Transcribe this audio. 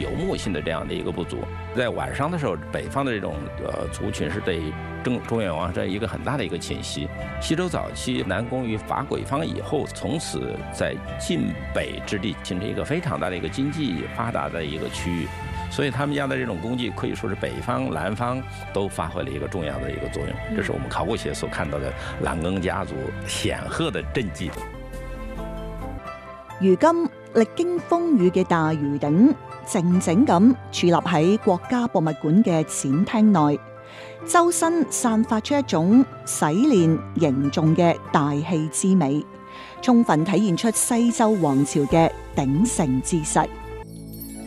游牧性的这样的一个部族。在晚上的时候，北方的这种族群是对中原王朝一个很大的一个侵袭。西周早期南攻于伐鬼方以后，从此在晋北之地形成一个非常大的一个经济发达的一个区域。所以他们家的这种功绩可以说是北方、南方都发挥了一个重要的一个作用。这是我们考古学所看到的兰庚家族显赫的政绩。 如今歷經風雨嘅大魚鼎，靜靜咁矗立喺國家博物館嘅展廳內，周身散發出一種洗練凝重嘅大氣之美，充分體現出西周王朝嘅鼎盛之勢。